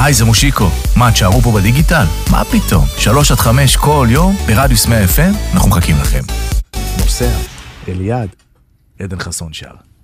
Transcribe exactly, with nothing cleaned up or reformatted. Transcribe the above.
היי, זה מושיקו. מה, תשארו פה בדיגיטל? מה פתאום? שלוש עד חמש כל יום, ברדיוס מאה אף אם, אנחנו מחכים לכם. נוסע, אליעד, עדן חסון שר.